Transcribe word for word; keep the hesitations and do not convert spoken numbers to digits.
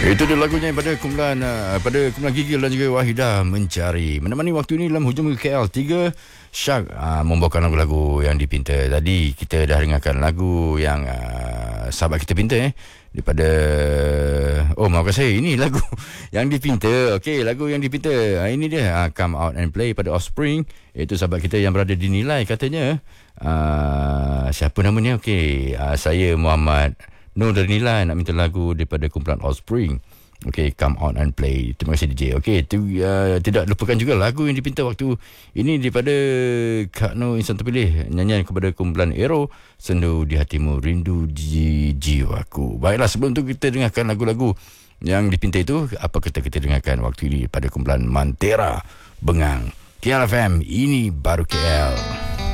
Itu dia lagunya pada kumpulan uh, pada kumpulan Gigil dan juga Wahidah Mencari. Menemani waktu ini dalam hujung K L tiga, Syak uh, membawakan lagu-lagu yang dipinta. Tadi kita dah dengarkan lagu yang uh, sahabat kita pinta eh daripada oh maaf saya ini lagu yang dipinta. Okey, lagu yang dipinta. Uh, ini dia uh, Come Out and Play pada Offspring. Itu sahabat kita yang berada di Nilai katanya. Uh, siapa namanya? Okey, uh, saya Muhammad No dari Nilai nak minta lagu daripada kumpulan Offspring. Okay, Come On and Play. Terima kasih D J. Okay, tu, uh, tidak lupakan juga lagu yang dipinta waktu ini daripada Kak No Insan Terpilih, nyanyian kepada kumpulan Aero, Sendu di Hatimu, Rindu di Jiwaku. Baiklah, sebelum tu kita dengarkan lagu-lagu yang dipinta itu. Apa kata kita dengarkan waktu ini pada kumpulan Mantera Bengang. K L F M, ini baru K L.